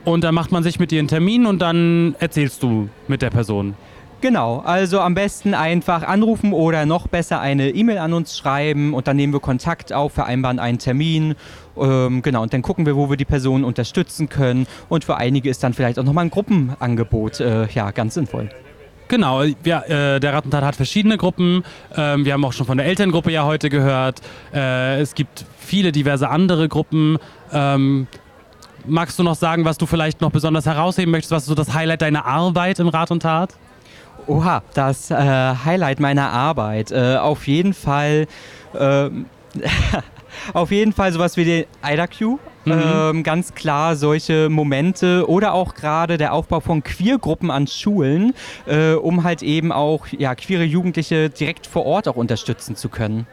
und dann macht man sich mit dir einen Termin und dann erzählst du mit der Person. Genau, also am besten einfach anrufen oder noch besser eine E-Mail an uns schreiben und dann nehmen wir Kontakt auf, vereinbaren einen Termin. Genau, und dann gucken wir, wo wir die Person unterstützen können. Und für einige ist dann vielleicht auch nochmal ein Gruppenangebot ganz sinnvoll. Genau, ja, der Rattentat hat verschiedene Gruppen. Wir haben auch schon von der Elterngruppe ja heute gehört. Es gibt viele diverse andere Gruppen. Magst du noch sagen, was du vielleicht noch besonders herausheben möchtest? Was ist so das Highlight deiner Arbeit im Rat und Tat? Oha, das Highlight meiner Arbeit. Auf jeden Fall sowas wie den IDAQ. Ganz klar solche Momente oder auch gerade der Aufbau von Queergruppen an Schulen, um halt eben auch queere Jugendliche direkt vor Ort auch unterstützen zu können.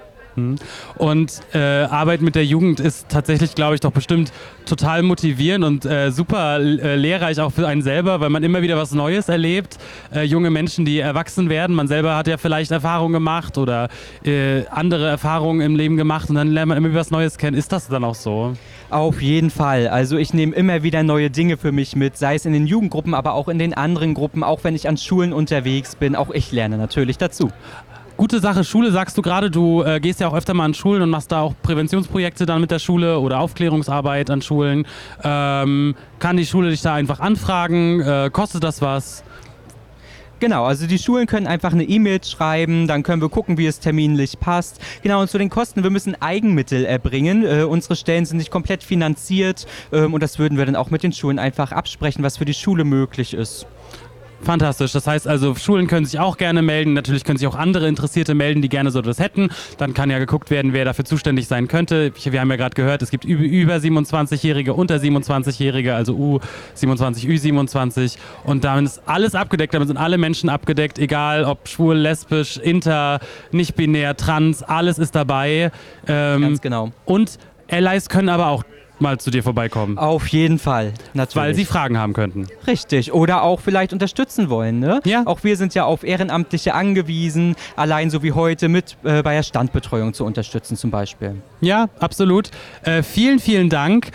Und Arbeit mit der Jugend ist tatsächlich, glaube ich, doch bestimmt total motivierend und super lehrreich auch für einen selber, weil man immer wieder was Neues erlebt. Junge Menschen, die erwachsen werden. Man selber hat ja vielleicht Erfahrungen gemacht oder andere Erfahrungen im Leben gemacht und dann lernt man immer wieder was Neues kennen. Ist das dann auch so? Auf jeden Fall. Also ich nehme immer wieder neue Dinge für mich mit, sei es in den Jugendgruppen, aber auch in den anderen Gruppen, auch wenn ich an Schulen unterwegs bin. Auch ich lerne natürlich dazu. Gute Sache, Schule sagst du gerade, du gehst ja auch öfter mal an Schulen und machst da auch Präventionsprojekte dann mit der Schule oder Aufklärungsarbeit an Schulen. Kann die Schule dich da einfach anfragen? Kostet das was? Genau, also die Schulen können einfach eine E-Mail schreiben, dann können wir gucken, wie es terminlich passt. Genau, und zu den Kosten, wir müssen Eigenmittel erbringen. Unsere Stellen sind nicht komplett finanziert und das würden wir dann auch mit den Schulen einfach absprechen, was für die Schule möglich ist. Fantastisch. Das heißt also, Schulen können sich auch gerne melden. Natürlich können sich auch andere Interessierte melden, die gerne so das hätten. Dann kann ja geguckt werden, wer dafür zuständig sein könnte. Wir haben ja gerade gehört, es gibt über 27-Jährige, unter 27-Jährige, also U27, Ü27. Und damit ist alles abgedeckt. Damit sind alle Menschen abgedeckt, egal ob schwul, lesbisch, inter, nicht binär, trans, alles ist dabei. Ganz genau. Und Allies können aber auch mal zu dir vorbeikommen. Auf jeden Fall, natürlich. Weil sie Fragen haben könnten. Richtig, oder auch vielleicht unterstützen wollen, ne? Ja. Auch wir sind ja auf Ehrenamtliche angewiesen, allein so wie heute mit bei der Standbetreuung zu unterstützen zum Beispiel. Ja, absolut. Vielen, vielen Dank.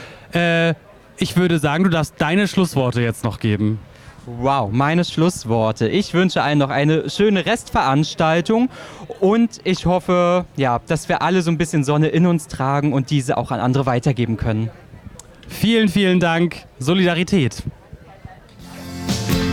Ich würde sagen, du darfst deine Schlussworte jetzt noch geben. Wow, meine Schlussworte. Ich wünsche allen noch eine schöne Restveranstaltung und ich hoffe, dass wir alle so ein bisschen Sonne in uns tragen und diese auch an andere weitergeben können. Vielen, vielen Dank. Solidarität.